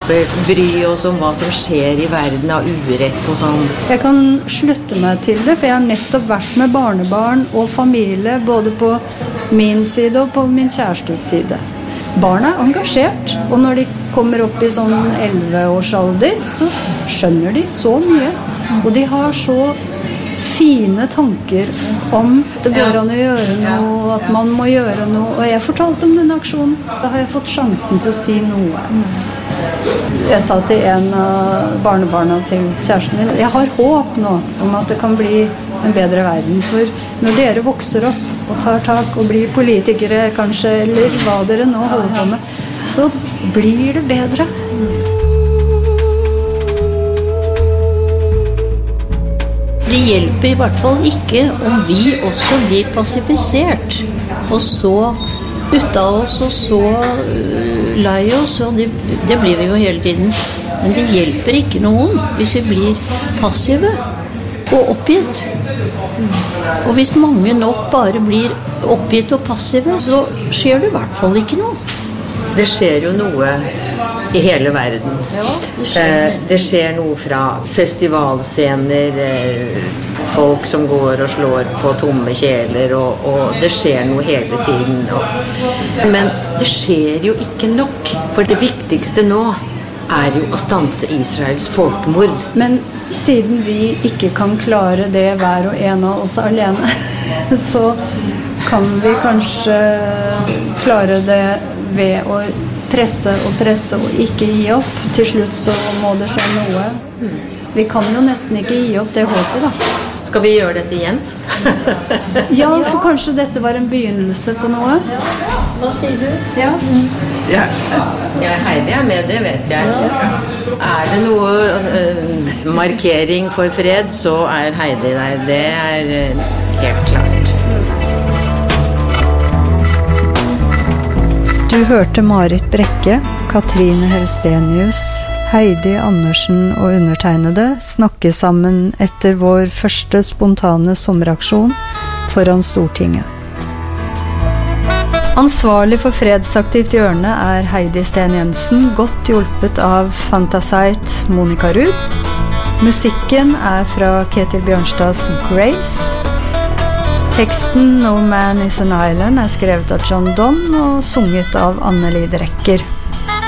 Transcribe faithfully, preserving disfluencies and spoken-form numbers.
eksempel bry oss om hva som skjer i verden av urett og sånn. Jeg kan slutte meg til det, for jeg har nettopp vært med barnebarn og familie, både på min side og på min kjærestes side. Barna er engasjert, og når de kommer opp i sånn elleve-årsalder, så skjønner de så mye. Og de har så fine tanker om det går an å gjøre noe, at man må gjøre noe. Og jeg fortalte om denne aksjonen. Da har jeg fått sjansen til å si noe. Jeg sa til en av barnebarna til kjæresten min, jeg har håp nå om at det kan bli en bedre verden. For når dere vokser opp og tar tak og blir politikere kanskje, eller hva dere nå holder på med, så blir det bedre. Det hjelper i hvert fall ikke om vi også blir passifisert, og så utta oss, og så lei oss, og det, det blir vi jo hele tiden. Men det hjelper ikke noen hvis vi blir passive og oppgitt. Og hvis mange nok bare blir oppgitt og passive, så skjer det i hvert fall ikke noe. Det skjer jo noe i hele verden. Ja, det skjer. Det skjer noe fra festivalscener, folk som går og slår på tomme kjeler, og, og det skjer noe hele tiden. Og, men det skjer jo ikke nok, for det viktigste nå er jo å stanse Israels folkemord. Men siden vi ikke kan klare det hver og en av oss alene, så kan vi kanskje klare det ved å presse og presse og ikke gi opp. Til slutt så må det skje noe. Vi kan jo nesten ikke gi opp det håpet, da. Skal vi gjøre dette igjen? Ja, for kanskje dette var en begynnelse på noe. Hva sier du? Ja. Ja, ja, Heidi er med, det vet jeg. Er det noe uh, markering for fred, så er Heidi der. Det er uh, helt klart. Du hørte Marit Brekke, Katrine Helstenius, Heidi Andersen og undertegnede snakke sammen etter vår første spontane sommeraksjon foran Stortinget. Ansvarlig for Fredsaktivt hjørne er Heidi Sten Jensen, godt hjulpet av Fantasite Monica Ruud. Musikken er fra Ketil Bjørnstads Grace. Teksten No Man is an Island er skrevet av John Donne og sunget av Anneli Drecker.